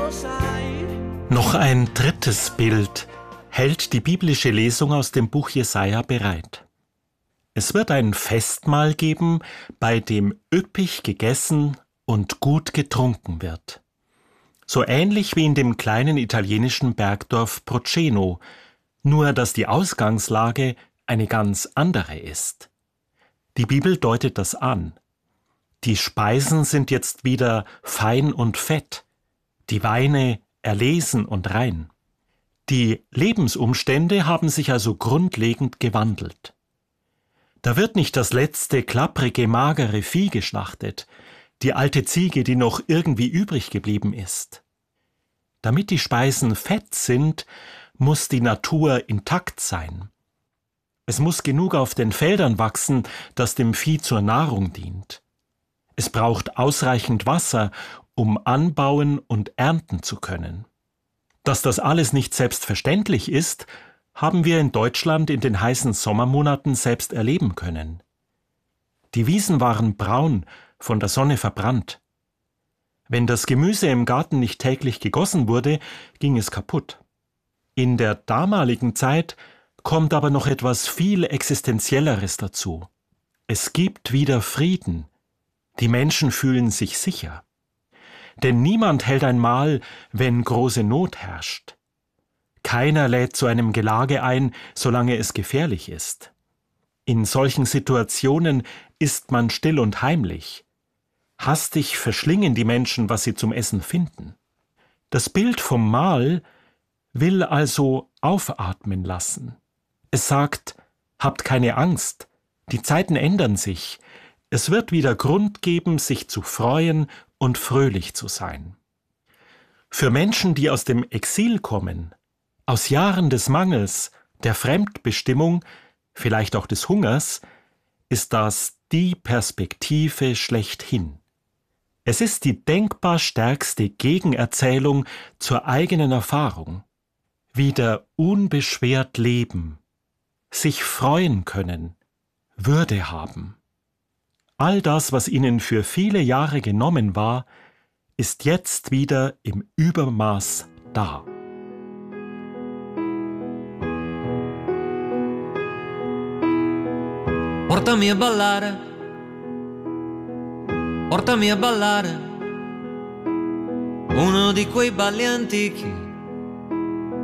Noch ein drittes Bild hält die biblische Lesung aus dem Buch Jesaja bereit. Es wird ein Festmahl geben, bei dem üppig gegessen und gut getrunken wird. So ähnlich wie in dem kleinen italienischen Bergdorf Proceno, nur dass die Ausgangslage eine ganz andere ist. Die Bibel deutet das an. Die Speisen sind jetzt wieder fein und fett, die Weine erlesen und rein. Die Lebensumstände haben sich also grundlegend gewandelt. Da wird nicht das letzte klapprige, magere Vieh geschlachtet, die alte Ziege, die noch irgendwie übrig geblieben ist. Damit die Speisen fett sind, muss die Natur intakt sein. Es muss genug auf den Feldern wachsen, das dem Vieh zur Nahrung dient. Es braucht ausreichend Wasser, um anbauen und ernten zu können. Dass das alles nicht selbstverständlich ist, haben wir in Deutschland in den heißen Sommermonaten selbst erleben können. Die Wiesen waren braun, von der Sonne verbrannt. Wenn das Gemüse im Garten nicht täglich gegossen wurde, ging es kaputt. In der damaligen Zeit kommt aber noch etwas viel Existenzielleres dazu. Es gibt wieder Frieden. Die Menschen fühlen sich sicher. Denn niemand hält ein Mahl, wenn große Not herrscht. Keiner lädt zu einem Gelage ein, solange es gefährlich ist. In solchen Situationen isst man still und heimlich. Hastig verschlingen die Menschen, was sie zum Essen finden. Das Bild vom Mahl will also aufatmen lassen. Es sagt, habt keine Angst, die Zeiten ändern sich. Es wird wieder Grund geben, sich zu freuen und fröhlich zu sein. Für Menschen, die aus dem Exil kommen, aus Jahren des Mangels, der Fremdbestimmung, vielleicht auch des Hungers, ist das die Perspektive schlechthin. Es ist die denkbar stärkste Gegenerzählung zur eigenen Erfahrung. Wieder unbeschwert leben, sich freuen können, Würde haben. All das, was ihnen für viele Jahre genommen war, ist jetzt wieder im Übermaß da. Portami a ballare, uno di quei balli antichi